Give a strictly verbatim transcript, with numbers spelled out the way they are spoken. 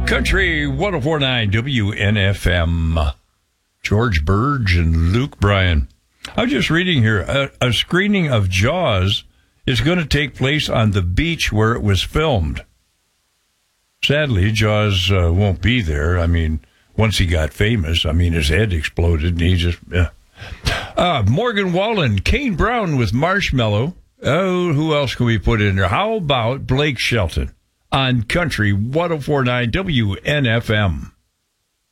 Country one oh four point nine W N F M. George Burge and Luke Bryan. I was just reading here, a, a screening of Jaws is going to take place on the beach where it was filmed. Sadly, Jaws uh, won't be there. I mean, once he got famous, I mean, his head exploded and he just... Yeah. Uh, Morgan Wallen, Kane Brown with Marshmallow. Oh, who else can we put in there? How about Blake Shelton on Country one oh four point nine W N F M?